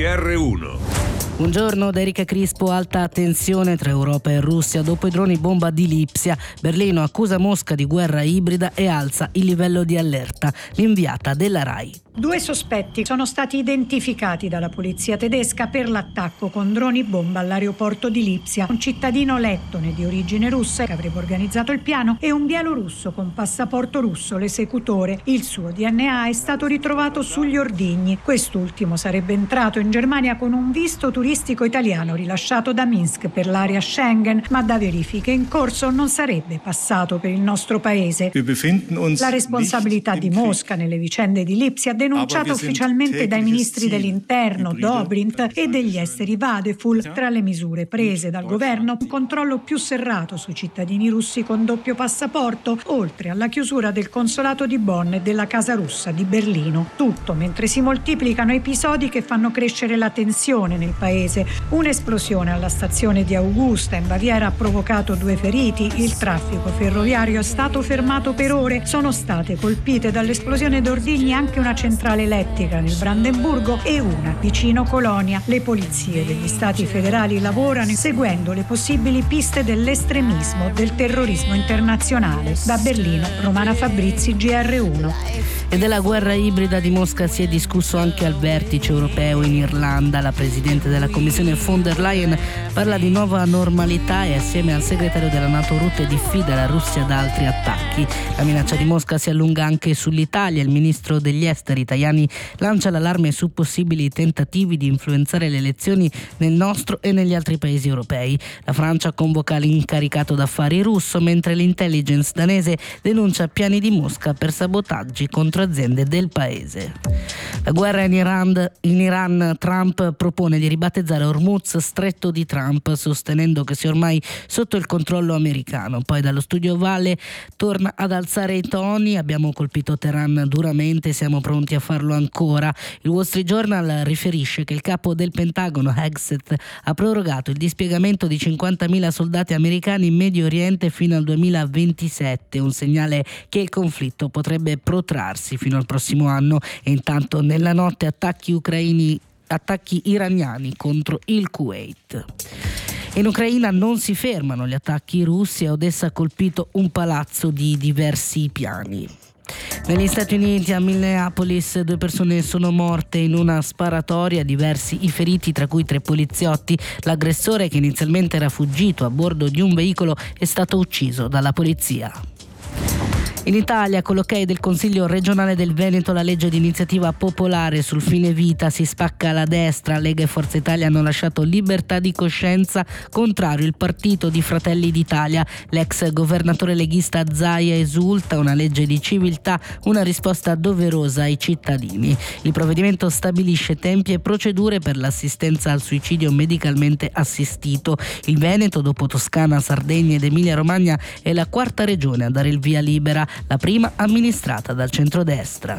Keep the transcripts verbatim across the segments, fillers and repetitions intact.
G R uno. Buongiorno da Erika Crispo. Alta tensione tra Europa e Russia dopo i droni bomba di Lipsia. Berlino accusa Mosca di guerra ibrida e alza il livello di allerta. L'inviata della RAI. Due sospetti sono stati identificati dalla polizia tedesca per l'attacco con droni bomba all'aeroporto di Lipsia. Un cittadino lettone di origine russa che avrebbe organizzato il piano e un bielorusso con passaporto russo, l'esecutore. Il suo D N A è stato ritrovato sugli ordigni. Quest'ultimo sarebbe entrato in Germania con un visto turistico italiano rilasciato da Minsk per l'area Schengen, ma da verifiche in corso non sarebbe passato per il nostro paese. La responsabilità di Mosca nelle vicende di Lipsia denunciata ufficialmente dai ministri dell'interno Dobrindt e degli esteri Vadeful. Tra le misure prese dal governo, un controllo più serrato sui cittadini russi con doppio passaporto, oltre alla chiusura del consolato di Bonn e della Casa Russa di Berlino. Tutto mentre si moltiplicano episodi che fanno crescere la tensione nel paese. Un'esplosione alla stazione di Augusta in Baviera ha provocato due feriti. Il traffico ferroviario è stato fermato per ore. Sono state colpite dall'esplosione d'ordigni anche una centrale elettrica nel Brandeburgo e una vicino Colonia. Le polizie degli stati federali lavorano seguendo le possibili piste dell'estremismo, del terrorismo internazionale. Da Berlino, Romana Fabrizi, G R uno. E della guerra ibrida di Mosca si è discusso anche al vertice europeo in Irlanda. La presidente della Commissione von der Leyen parla di nuova normalità e assieme al segretario della NATO Rutte diffida la Russia da altri attacchi. La minaccia di Mosca si allunga anche sull'Italia. Il ministro degli esteri Tajani lancia l'allarme su possibili tentativi di influenzare le elezioni nel nostro e negli altri paesi europei. La Francia convoca l'incaricato d'affari russo, mentre l'intelligence danese denuncia piani di Mosca per sabotaggi contro aziende del paese. La guerra in Iran, in Iran, Trump propone di ribattezzare Hormuz Stretto di Trump, sostenendo che sia ormai sotto il controllo americano. Poi dallo studio Valle torna ad alzare i toni: abbiamo colpito Teheran duramente, siamo pronti a farlo ancora. Il Wall Street Journal riferisce che il capo del Pentagono, Hegseth, ha prorogato il dispiegamento di cinquantamila soldati americani in Medio Oriente fino al duemilaventisette, un segnale che il conflitto potrebbe protrarsi fino al prossimo anno. E intanto nella notte attacchi ucraini, attacchi iraniani contro il Kuwait. In Ucraina non si fermano gli attacchi russi. A Odessa ha colpito un palazzo di diversi piani. Negli Stati Uniti, a Minneapolis, due persone sono morte in una sparatoria, diversi i feriti, tra cui tre poliziotti. L'aggressore, che inizialmente era fuggito a bordo di un veicolo, è stato ucciso dalla polizia. In Italia, con l'ok del Consiglio regionale del Veneto, la legge di iniziativa popolare sul fine vita si spacca alla destra. Lega e Forza Italia hanno lasciato libertà di coscienza, contrario il partito di Fratelli d'Italia. L'ex governatore leghista Zaia esulta: una legge di civiltà, una risposta doverosa ai cittadini. Il provvedimento stabilisce tempi e procedure per l'assistenza al suicidio medicalmente assistito. Il Veneto, dopo Toscana, Sardegna ed Emilia-Romagna, è la quarta regione a dare il via libera, la prima amministrata dal centrodestra.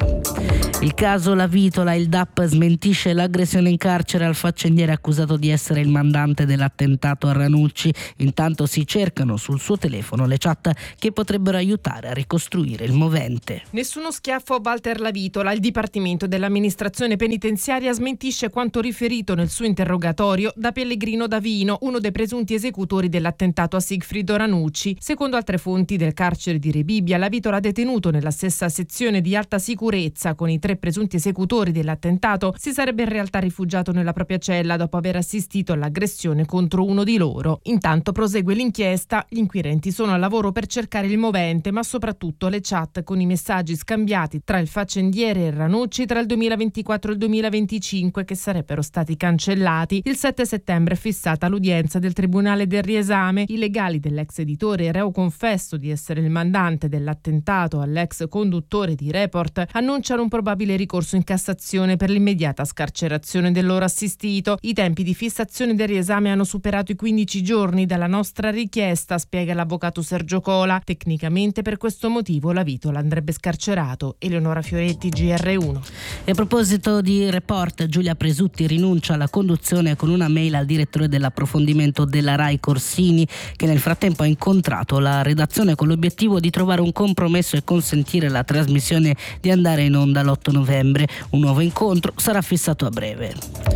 Il caso La Vitola, il D A P smentisce l'aggressione in carcere al faccendiere accusato di essere il mandante dell'attentato a Ranucci. Intanto si cercano sul suo telefono le chat che potrebbero aiutare a ricostruire il movente. Nessuno schiaffo a Walter La Vitola. Il Dipartimento dell'amministrazione penitenziaria smentisce quanto riferito nel suo interrogatorio da Pellegrino Davino, uno dei presunti esecutori dell'attentato a Sigfrido Ranucci. Secondo altre fonti del carcere di Rebibbia, La Vitola, detenuto nella stessa sezione di alta sicurezza con i tre presunti esecutori dell'attentato, si sarebbe in realtà rifugiato nella propria cella dopo aver assistito all'aggressione contro uno di loro. Intanto prosegue l'inchiesta. Gli inquirenti sono al lavoro per cercare il movente, ma soprattutto le chat con i messaggi scambiati tra il faccendiere e Ranucci tra il duemilaventiquattro e il duemilaventicinque, che sarebbero stati cancellati. Il sette settembre è fissata l'udienza del Tribunale del Riesame. I legali dell'ex editore, reo confesso di essere il mandante dell'attentato all'ex conduttore di Report, annunciano un probabile ricorso in Cassazione per l'immediata scarcerazione del loro assistito. I tempi di fissazione del riesame hanno superato i quindici giorni dalla nostra richiesta, spiega l'avvocato Sergio Cola. Tecnicamente per questo motivo La Vitola andrebbe scarcerato. Eleonora Fioretti, G R uno. E a proposito di Report, Giulia Presutti rinuncia alla conduzione con una mail al direttore dell'approfondimento della RAI Corsini, che nel frattempo ha incontrato la redazione con l'obiettivo di trovare un compromesso e consentire la trasmissione di andare in onda l'otto novembre. Un nuovo incontro sarà fissato a breve.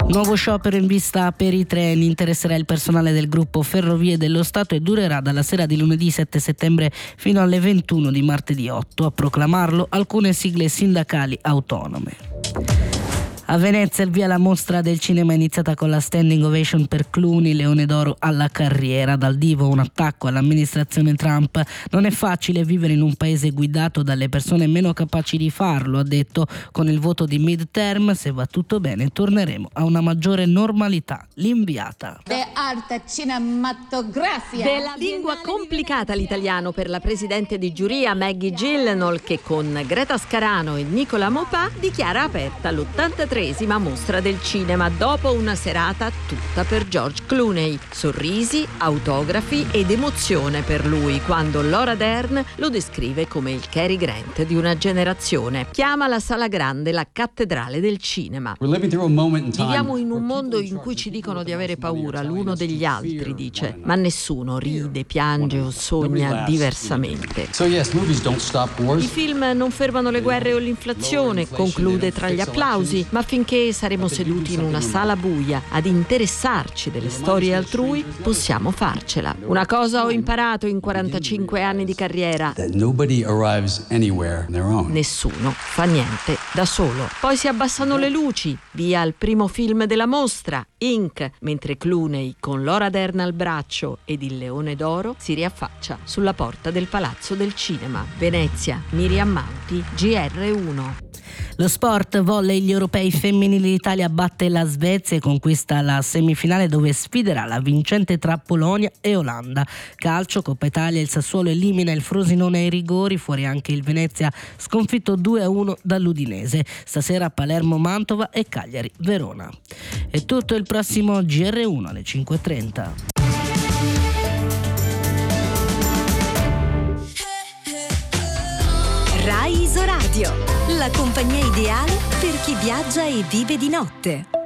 Nuovo sciopero in vista per i treni, interesserà il personale del gruppo Ferrovie dello Stato e durerà dalla sera di lunedì sette settembre fino alle ventuno di martedì otto. A proclamarlo alcune sigle sindacali autonome. A Venezia il via la mostra del cinema è iniziata con la standing ovation per Clooney, Leone d'Oro alla carriera. Dal divo un attacco all'amministrazione Trump. Non è facile vivere in un paese guidato dalle persone meno capaci di farlo, ha detto. Con il voto di midterm, se va tutto bene, torneremo a una maggiore normalità. L'inviata. Arte cinematografica. Della lingua complicata l'italiano per la presidente di giuria Maggie Gyllenhaal, che con Greta Scarano e Nicola Maupin dichiara aperta l'ottantatreesima mostra del cinema dopo una serata tutta per George Clooney. Sorrisi, autografi ed emozione per lui quando Laura Dern lo descrive come il Cary Grant di una generazione. Chiama la sala grande la cattedrale del cinema. Viviamo in un mondo in cui ci dicono di avere paura l'uno degli altri, dice, ma nessuno ride, piange o sogna diversamente. I film non fermano le guerre o l'inflazione, conclude tra gli applausi, ma finché saremo seduti in una sala buia ad interessarci delle storie altrui, possiamo farcela. Una cosa ho imparato in quarantacinque anni di carriera: nessuno fa niente da solo. Poi si abbassano le luci, via il primo film della mostra, Ink, mentre Clooney, con Laura Dern al braccio ed il Leone d'Oro, si riaffaccia sulla porta del Palazzo del Cinema. Venezia, Miriam Mauti, G R uno. Lo sport, volley, gli europei femminili, l'Italia batte la Svezia e conquista la semifinale dove sfiderà la vincente tra Polonia e Olanda. Calcio, Coppa Italia, il Sassuolo elimina il Frosinone ai rigori, fuori anche il Venezia sconfitto due a uno dall'Udinese. Stasera Palermo-Mantova e Cagliari-Verona. È tutto, il prossimo G R uno alle cinque e trenta. Rai Isoradio, la compagnia ideale per chi viaggia e vive di notte.